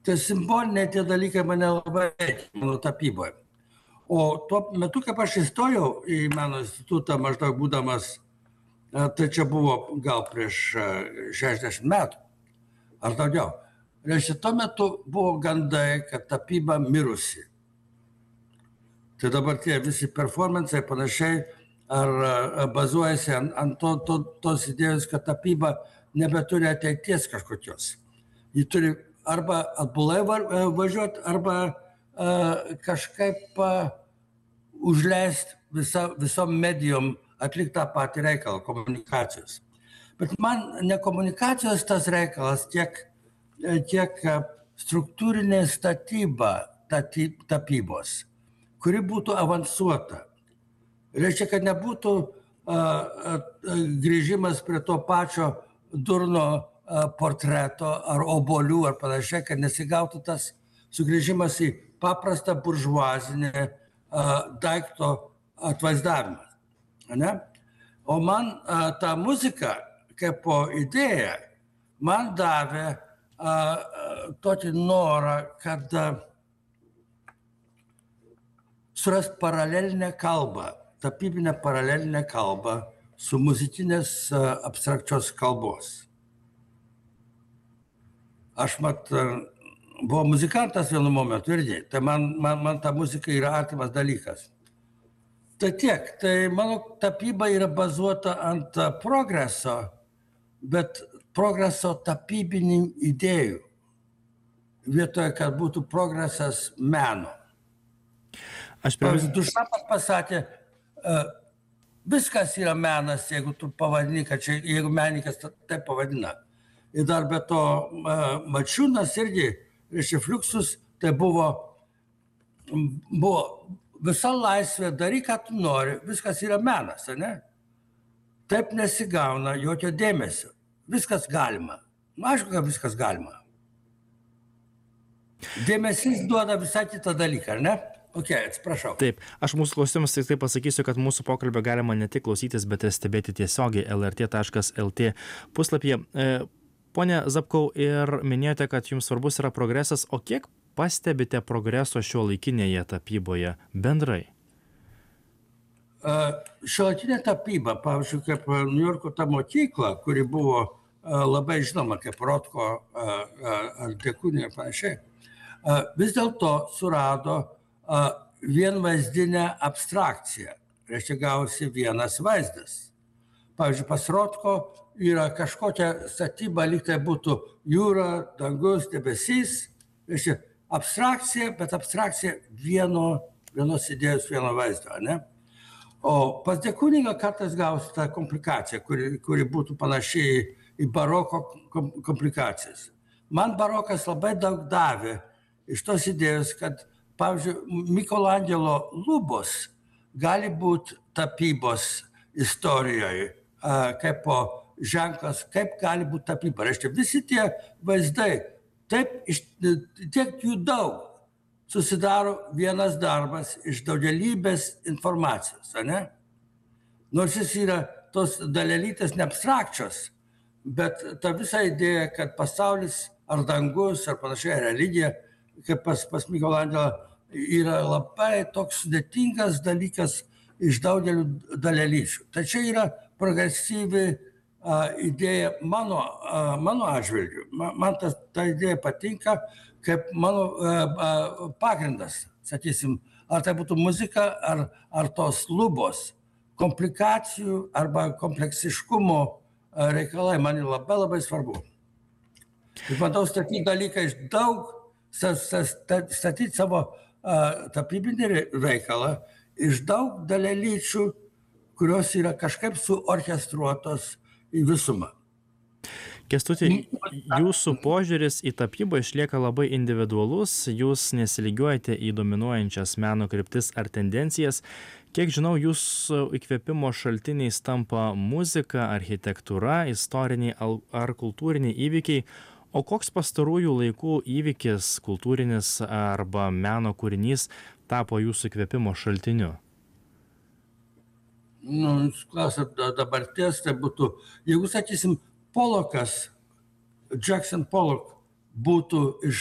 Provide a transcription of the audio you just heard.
tie simboliniai tie dalykai mane labai veikia mano tapyboje. O tuo metu, kaip aš įstojau į meno institutą, maždaug būdamas, tai čia buvo gal prieš 60 metų ar daugiau. Reiškia, tuo metu buvo gandai, kad tapyba mirusi. Tai dabar tie visi performansai panašiai ar bazuojasi ant tos idėjos, kad tapyba nebeturi ateities kažkokios. Ji turi arba atbulai važiuoti, arba kažkaip užleisti visom medijom atlikti tą patį reikalą, komunikacijos. Bet man ne komunikacijos tas reikalas, tiek struktūrinė statyba tapybos, kuri būtų avansuota. Reiškia, kad nebūtų grįžimas prie to pačio durno portreto ar obuolių ar panašiai, kad nesigautų tas sugrįžimas į paprastą buržuazinę daikto atvaizdavimą. Ne? O man ta muzika, kaip po idėja, man davė tokį norą, kad surast paralelinę kalbą, tapybinę paralelinę kalbą su muzikinės abstrakčios kalbos. Aš buvau muzikantas vienu momentu irgi, tai man ta muzika yra artimas dalykas. Tai tiek, tai mano tapyba yra bazuota ant progreso, bet progreso tapybinių idėjų, vietoje, kad būtų progresas meno. Dušapas pasakė, viskas yra menas, jeigu tu pavadini, kad čia, jeigu menininkas taip pavadina. Ir dar be to Mačiūnas irgi, reiškia Fliuksus, tai buvo visa laisvė, daryk, ką tu nori, viskas yra menas, ne? Taip nesigauna jokio dėmesio. Viskas galima. Aišku, kad viskas galima. Dėmesys duoda visai kitą dalyką, ar ne? Ok, atsiprašau. Taip, aš mūsų klausymus tik taip pasakysiu, kad mūsų pokalbio galima ne tik klausytis, bet ir stebėti tiesiogiai lrt.lt puslapyje. Pone Zapkau, ir minėjote, kad jums svarbus yra progresas, o kiek pastebite progreso šiuolaikinėje tapyboje bendrai? Šiuolaikinė tapyba, pavyzdžiui, kaip Niujorko ta mokykla, kuri buvo labai žinoma, kaip Rotko ar Dekūnė ir panašiai, vis dėlto surado vienvaizdinę abstrakciją. Reiškia, gausi vienas vaizdas. Pavyzdžiui, pas Rotko yra kažkokia statyba, lyg tai būtų jūra, dangus, debesys. Reiškia, abstrakcija, bet abstrakcija vienos idėjos, vieno vaizdo, ne? O pas Dekūningą kartais gausi tą komplikaciją, kuri būtų panašiai į baroko komplikacijas. Man barokas labai daug davė iš tos idėjos, kad pavyzdžiui, Michelangelo lubos gali būti tapybos istorijoje, kaip ženklas, kaip gali būti tapyba. Reiškia, visi tie vaizdai, tiek jų daug, susidaro vienas darbas iš daugelybės informacijos, ne? Nors jis yra tos dalelytės neabstrakčios, bet ta visa idėja, kad pasaulis ar dangus, ar panašiai religija, kaip pas Michelangelo, yra labai toks sudėtingas dalykas iš daugelių dalelyčių. Tai čia yra progresyvi idėja mano atžvilgiu. Man ta idėja patinka kaip mano pagrindas, sakysim, ar tai būtų muzika, ar tos lubos, komplikacijų arba kompleksiškumo reikalai man labai labai svarbu. Ir bandau statyti dalyką iš daug, statyti savo tapybinį reikalą iš daug dalelyčių, kurios yra kažkaip suorkestruotos į visumą. Kęstuti, jūsų požiūris į tapybą išlieka labai individualus, jūs nesilygiuojate į dominuojančias meno kryptis ar tendencijas. Kiek žinau, jūsų įkvėpimo šaltiniais tampa muzika, architektūra, istoriniai ar kultūriniai įvykiai. O koks pastarųjų laikų įvykis, kultūrinis arba meno kūrinys tapo jūsų įkvėpimo šaltiniu? Jūs klausat dabarties, tai būtų, jeigu sakysim, Pollokas, Jackson Pollock būtų iš